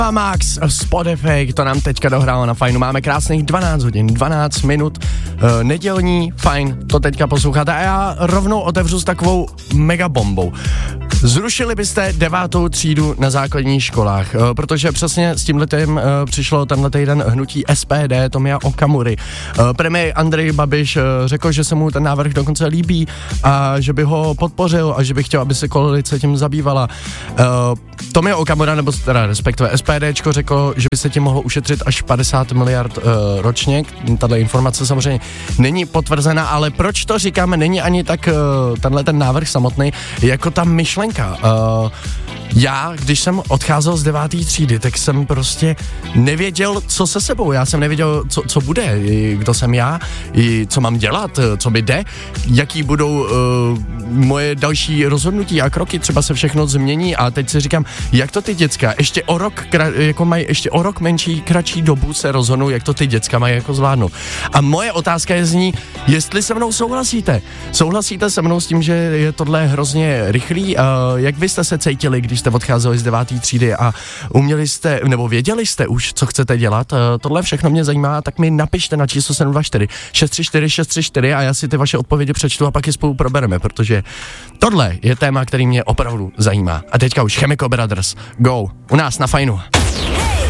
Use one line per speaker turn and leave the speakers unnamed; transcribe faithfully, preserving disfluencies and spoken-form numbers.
A Max, Spotify, to nám teďka dohrálo na Fajnu. Máme krásných dvanáct hodin, dvanáct minut, uh, nedělní, fajn, to teďka posloucháte a já rovnou otevřu s takovou mega bombou. Zrušili byste devátou třídu na základních školách, uh, protože přesně s tímhletým uh, přišlo tenhle týden hnutí S P D Tomia Okamury. Uh, premiér Andrej Babiš uh, řekl, že se mu ten návrh dokonce líbí a že by ho podpořil a že by chtěl, aby se koalice tím zabývala. Uh, Tomio Okamura, nebo teda respektive SPDčko řeklo, že by se tím mohlo ušetřit až padesát miliard uh, ročně. Tato informace samozřejmě není potvrzena, ale proč to říkáme, není ani tak uh, tenhle ten návrh samotný, jako ta myšlenka. Uh, já, když jsem odcházel z devátý třídy, tak jsem prostě nevěděl, co se sebou. Já jsem nevěděl, co, co bude, kdo jsem já, i co mám dělat, co by jde, jaký budou uh, moje další rozhodnutí a kroky, třeba se všechno změní a teď si říkám, jak to ty děcka, ještě o rok, jako mají ještě o rok menší, kratší dobu se rozhodnou, jak to ty děcka mají jako zvládnout. A moje otázka je zní, jestli se mnou souhlasíte. Souhlasíte se mnou s tím, že je tohle hrozně rychlý? Uh, jak vy jste se cítili, když jste odcházeli z devátý třídy a uměli jste, nebo věděli jste už, co chcete dělat? Uh, tohle všechno mě zajímá, tak mi napište na číslo sedm dva čtyři šest tři čtyři šest tři čtyři a já si ty vaše odpovědi přečtu a pak je spolu probereme, protože tohle je téma, který mě opravdu zajímá. A teďka už Chemical Brothers, go, u nás na Fajnu.